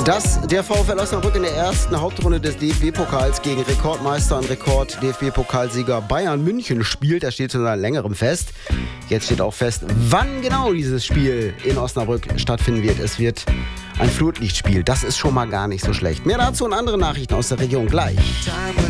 Dass der VfL Osnabrück in der ersten Hauptrunde des DFB-Pokals gegen Rekordmeister und Rekord-DFB-Pokalsieger Bayern München spielt, das steht schon seit längerem fest. Jetzt steht auch fest, wann genau dieses Spiel in Osnabrück stattfinden wird. Es wird ein Flutlichtspiel. Das ist schon mal gar nicht so schlecht. Mehr dazu und andere Nachrichten aus der Region gleich.